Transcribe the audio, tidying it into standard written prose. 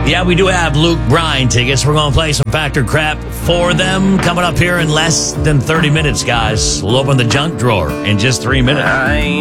Yeah, we do have Luke Bryan tickets. We're going to play some Factor Crap for them coming up here in less than 30 minutes, guys. We'll open the junk drawer in just 3 minutes.